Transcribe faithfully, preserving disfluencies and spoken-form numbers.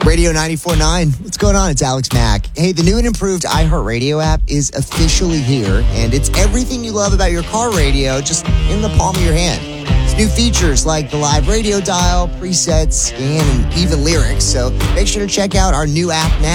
Radio ninety-four point nine. What's going on? It's Alex Mack. Hey, the new and improved iHeartRadio app is officially here, and it's everything you love about your car radio just in the palm of your hand. It's new features like the live radio dial, presets, and even lyrics. So make sure to check out our new app now.